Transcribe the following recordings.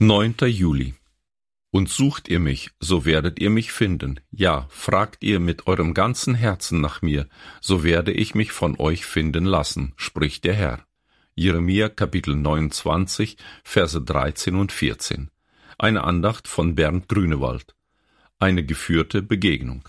9. Juli. Und sucht ihr mich, so werdet ihr mich finden. Ja, fragt ihr mit eurem ganzen Herzen nach mir, so werde ich mich von euch finden lassen, spricht der Herr. Jeremia Kapitel 29, Verse 13 und 14. Eine Andacht von Bernd Grünewald. Eine geführte Begegnung.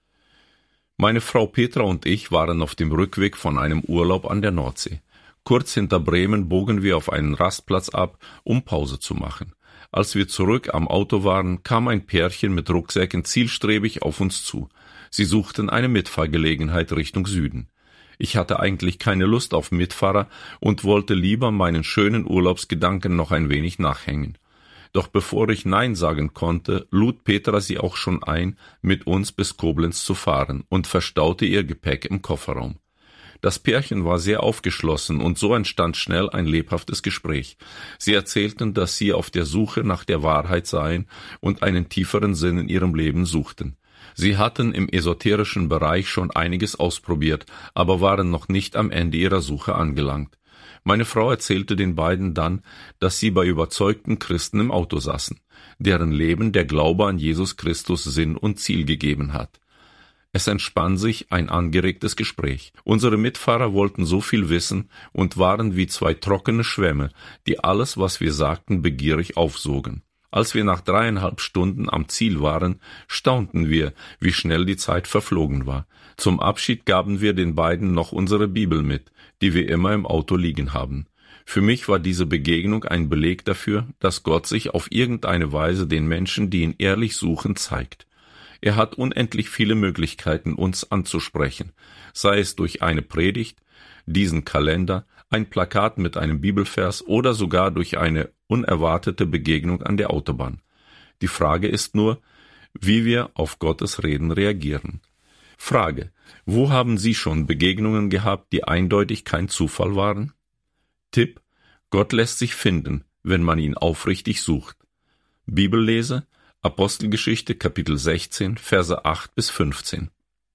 Meine Frau Petra und ich waren auf dem Rückweg von einem Urlaub an der Nordsee. Kurz hinter Bremen bogen wir auf einen Rastplatz ab, um Pause zu machen. Als wir zurück am Auto waren, kam ein Pärchen mit Rucksäcken zielstrebig auf uns zu. Sie suchten eine Mitfahrgelegenheit Richtung Süden. Ich hatte eigentlich keine Lust auf Mitfahrer und wollte lieber meinen schönen Urlaubsgedanken noch ein wenig nachhängen. Doch bevor ich Nein sagen konnte, lud Petra sie auch schon ein, mit uns bis Koblenz zu fahren und verstaute ihr Gepäck im Kofferraum. Das Pärchen war sehr aufgeschlossen und so entstand schnell ein lebhaftes Gespräch. Sie erzählten, dass sie auf der Suche nach der Wahrheit seien und einen tieferen Sinn in ihrem Leben suchten. Sie hatten im esoterischen Bereich schon einiges ausprobiert, aber waren noch nicht am Ende ihrer Suche angelangt. Meine Frau erzählte den beiden dann, dass sie bei überzeugten Christen im Auto saßen, deren Leben der Glaube an Jesus Christus Sinn und Ziel gegeben hat. Es entspann sich ein angeregtes Gespräch. Unsere Mitfahrer wollten so viel wissen und waren wie zwei trockene Schwämme, die alles, was wir sagten, begierig aufsogen. Als wir nach 3,5 Stunden am Ziel waren, staunten wir, wie schnell die Zeit verflogen war. Zum Abschied gaben wir den beiden noch unsere Bibel mit, die wir immer im Auto liegen haben. Für mich war diese Begegnung ein Beleg dafür, dass Gott sich auf irgendeine Weise den Menschen, die ihn ehrlich suchen, zeigt. Er hat unendlich viele Möglichkeiten, uns anzusprechen, sei es durch eine Predigt, diesen Kalender, ein Plakat mit einem Bibelvers oder sogar durch eine unerwartete Begegnung an der Autobahn. Die Frage ist nur, wie wir auf Gottes Reden reagieren. Frage: Wo haben Sie schon Begegnungen gehabt, die eindeutig kein Zufall waren? Tipp: Gott lässt sich finden, wenn man ihn aufrichtig sucht. Bibellese: Apostelgeschichte Kapitel 16, Verse 8 bis 15.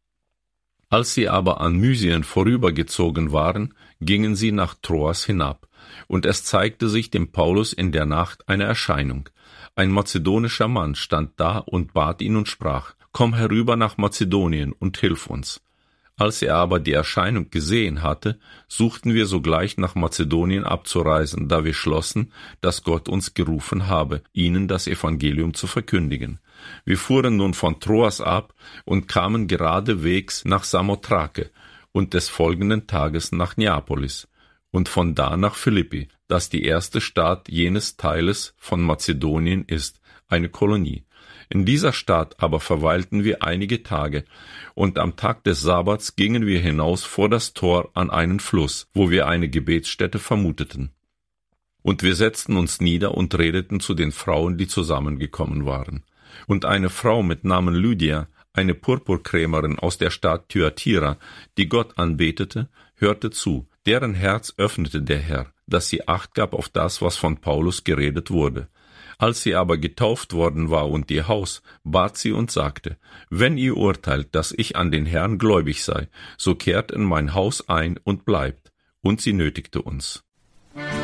Als sie aber an Mysien vorübergezogen waren, gingen sie nach Troas hinab, und es zeigte sich dem Paulus in der Nacht eine Erscheinung. Ein mazedonischer Mann stand da und bat ihn und sprach: Komm herüber nach Mazedonien und hilf uns. Als er aber die Erscheinung gesehen hatte, suchten wir sogleich nach Mazedonien abzureisen, da wir schlossen, dass Gott uns gerufen habe, ihnen das Evangelium zu verkündigen. Wir fuhren nun von Troas ab und kamen geradewegs nach Samothrake und des folgenden Tages nach Neapolis und von da nach Philippi, das die erste Stadt jenes Teiles von Mazedonien ist, eine Kolonie. In dieser Stadt aber verweilten wir einige Tage, und am Tag des Sabbats gingen wir hinaus vor das Tor an einen Fluss, wo wir eine Gebetsstätte vermuteten. Und wir setzten uns nieder und redeten zu den Frauen, die zusammengekommen waren. Und eine Frau mit Namen Lydia, eine Purpurkrämerin aus der Stadt Thyatira, die Gott anbetete, hörte zu. Deren Herz öffnete der Herr, dass sie Acht gab auf das, was von Paulus geredet wurde. Als sie aber getauft worden war und ihr Haus, bat sie und sagte: Wenn ihr urteilt, dass ich an den Herrn gläubig sei, so kehrt in mein Haus ein und bleibt. Und sie nötigte uns.